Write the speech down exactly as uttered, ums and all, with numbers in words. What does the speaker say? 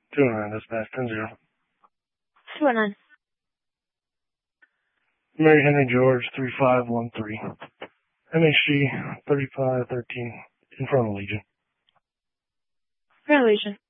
two oh nine, dispatch, ten zero. two oh nine. Mary Henry George, three five one three. M H G, thirty-five thirteen, in front of Legion. Front of Legion.